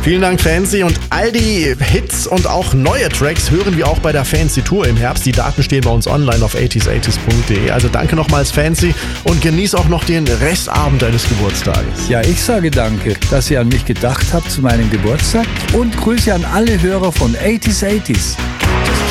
Vielen Dank, Fancy. Und all die Hits und auch neue Tracks hören wir auch bei der Fancy Tour im Herbst. Die Daten stehen bei uns online auf 80s80s.de. Also danke nochmals, Fancy, und genieß auch noch den Restabend deines Geburtstages. Ja, ich sage danke, dass ihr an mich gedacht habt zu meinem Geburtstag, und Grüße an alle Hörer von 80s80s.